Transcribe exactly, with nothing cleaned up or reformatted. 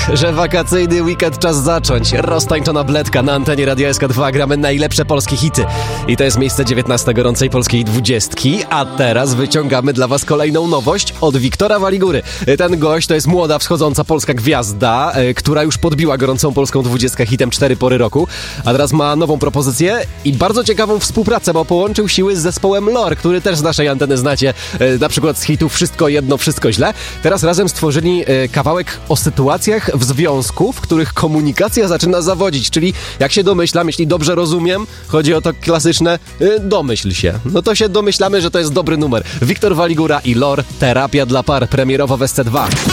że wakacyjny weekend czas zacząć. Roztańczona bledka na antenie Radia S K dwa. Gramy najlepsze polskie hity. I to jest miejsce dziewiętnaste gorącej polskiej dwudziestki. A teraz wyciągamy dla was kolejną nowość od Wiktora Waligury. Ten gość to jest młoda, wschodząca polska gwiazda, która już podbiła gorącą polską dwudziestkę hitem Cztery pory roku. A teraz ma nową propozycję i bardzo ciekawą współpracę, bo połączył siły z zespołem Lore, który też z naszej anteny znacie, na przykład z hitów Wszystko jedno, wszystko źle. Teraz razem stworzyli kawałek o sytuacjach w związku, w których komunikacja zaczyna zawodzić, czyli jak się domyślam, jeśli dobrze rozumiem, chodzi o to klasyczne y, domyśl się. No to się domyślamy, że to jest dobry numer. Wiktor Waligura i Lore, Terapia dla par, premierowo w S C dwa.